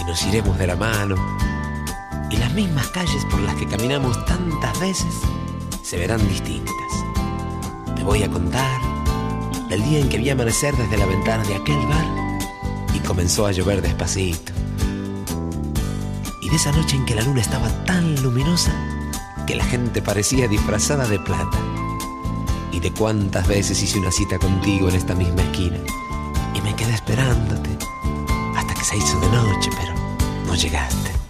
nos iremos de la mano, y las mismas calles por las que caminamos tantas veces se verán distintas. Te voy a contar del día en que vi amanecer desde la ventana de aquel bar y comenzó a llover despacito. Y de esa noche en que la luna estaba tan luminosa que la gente parecía disfrazada de plata. Y de cuántas veces hice una cita contigo en esta misma esquina y me quedé esperándote hasta que se hizo de noche, pero no llegaste.